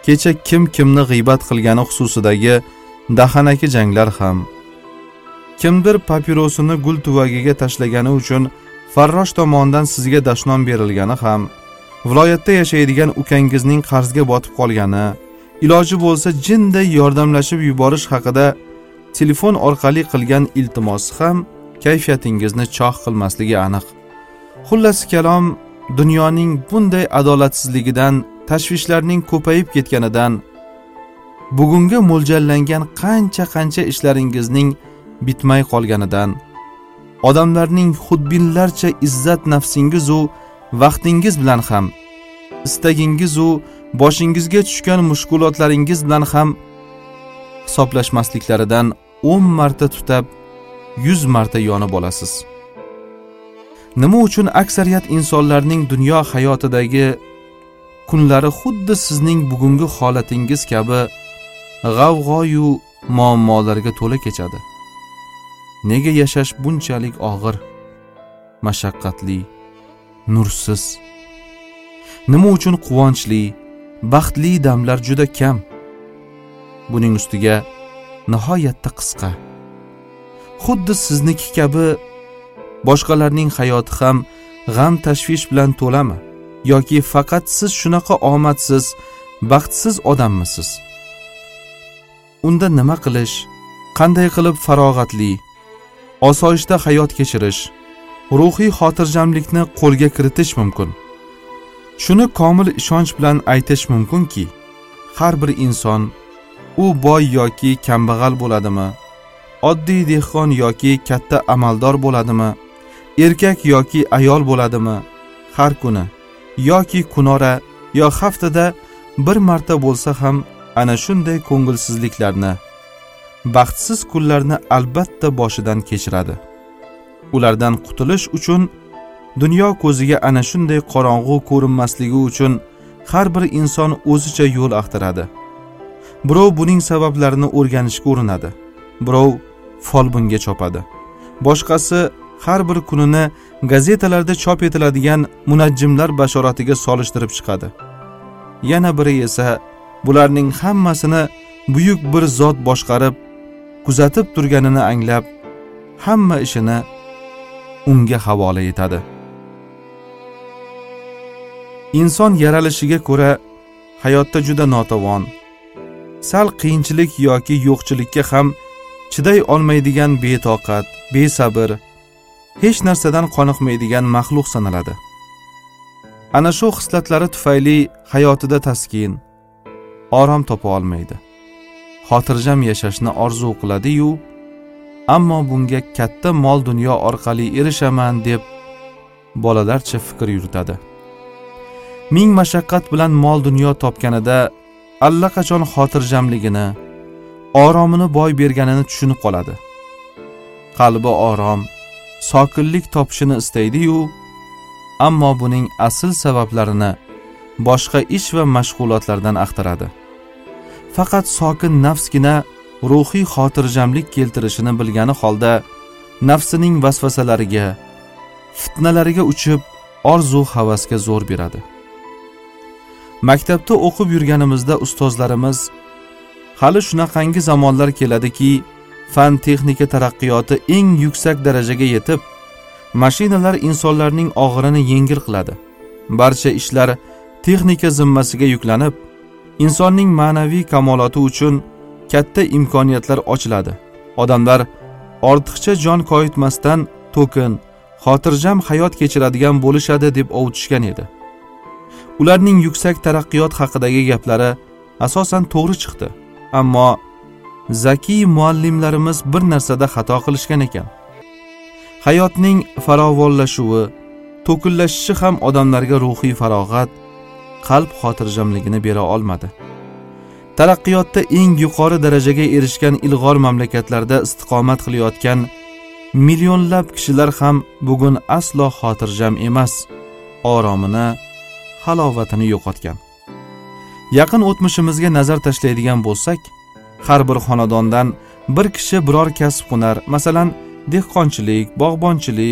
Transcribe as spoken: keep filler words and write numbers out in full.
kecha kim kimni g'iybat qilgani xususidagi dahanaki janglar ham, kimdir papirosini gul tuvagiga tashlagani uchun farrosh tomonidan sizga dashnom berilgani ham, viloyatda yashaydigan ukangizning qarzga botib qolgani, iloji bo'lsa jinday yordamlashib yuborish haqida telefon orqali qilgan iltimosi ham kayfiyatingizni choq qilmasligi aniq. Xullas kalom, dunyoning bunday adolatsizligidan, tashvishlarning ko'payib ketganidan, bugunga mo'ljallangan qancha-qancha ishlaringizning bitmay qolganidan, odamlarning xudbinlarcha izzat nafsingiz u vaqtingiz bilan ham, istagingiz u boshingizga tushgan mushkulotlaringiz bilan ham hisoblashmasliklaridan o'n marta tutab, yuz marta yonib olasiz. Nima uchun aksariyat insonlarning dunyo hayotidagi kunlari xuddi sizning bugungi holatingiz kabi g'avg'oyu muammolarga to'la kechadi? Nega yashash bunchalik og'ir, mashaqqatli, nursiz? Nima uchun quvonchli, baxtli damlar juda kam? Buning ustiga nihoyatda qisqa. Xuddi sizniki kabi boshqalarning hayoti ham g'am tashvish bilan to'lami? Yoki faqat siz shunaqa omadsiz, baxtsiz odammisiz? Unda nima qilish, qanday qilib farog'atli, osoyishta hayot kechirish, ruhiy xotirjamlikni qo'lga kiritish mumkin? Shuni komil ishonch bilan aytish mumkinki, har bir inson, u boy yoki kambag'al bo'ladimi, oddiy dehqon yoki katta amaldor bo'ladimi, erkak yoki ayol bo'ladimi, har kuni yoki kunora yo haftada bir marta bo'lsa ham ana shunday ko'ngilsizliklarni, baxtsiz kunlarni albatta boshidan kechiradi. Ulardan qutulish uchun, dunyo ko'ziga ana shunday qorong'u ko'rinmasligi uchun har bir inson o'zicha yo'l axtaradi. Birov buning sabablarini o'rganishga urinadi, birov folbinga chopadi, boshqasi har bir kunini gazetalarda chop etiladigan munajjimlar bashoratiga solishtirib chiqadi. Yana biri esa bularning hammasini buyuk bir zot boshqarib, kuzatib turganini anglab, hamma ishini unga havola etadi. Inson yaralishiga ko'ra hayotda juda notavon, sal qiyinchilik yoki yo'qchilikka ham chiday olmaydigan betoqat, besabr, hech narsadan qoniqmaydigan maxluq sanaladi. Ana shu xislatlari tufayli hayotida taskin, orom topa olmaydi. Xotirjam yashashni orzu qiladi-yu, ammo bunga katta mol dunyo orqali erishaman deb bolalarcha fikr yuritadi. Ming mashaqqat bilan mol dunyo topganida allaqachon xotirjamligini, oromini boy berganini tushunib qoladi. Qalbi orom, sokinlik topishini istaydi-yu, ammo buning asl sabablarini boshqa ish va mashg'ulotlardan axtaradi. Faqat sokin nafsgina ruhiy xotirjamlik keltirishini bilgani holda nafsining vasvasalariga, fitnalariga uchib, orzu havasga zo'r beradi. Maktabda o'qib yurganimizda ustozlarimiz hali shunaqangi zamonlar keladiki, fan texnika taraqqiyoti eng yuksak darajaga yetib, mashinalar insonlarning og'irini yengil qiladi. Barcha ishlar texnika zimmasiga yuklanib, insonning ma'naviy kamoloti uchun katta imkoniyatlar ochiladi. Odamlar ortiqcha jon koyitmasdan to'kin, xotirjam hayot kechiradigan bo'lishadi deb ovutishgan edi. Ularning yuksak taraqqiyot haqidagi gaplari asosan to'g'ri chiqdi. Ammo zakiy muallimlarimiz bir narsada xato qilishgan ekan. Hayotning farovonlashuvi, to'kinlashishi ham odamlarga ruhiy farog'at, qalb xotirjamligini bera olmadi. Taraqqiyotda eng yuqori darajaga erishgan ilg'or mamlakatlarda istiqomat qilayotgan millionlab kishilar ham bugun aslo xotirjam emas, oromini, halovatini yo'qotgan. Yaqin o'tmishimizga nazar tashlaydigan bo'lsak, har bir xonadondan bir kishi biror kasb hunar, masalan, dehqonchilik, bog'bonchilik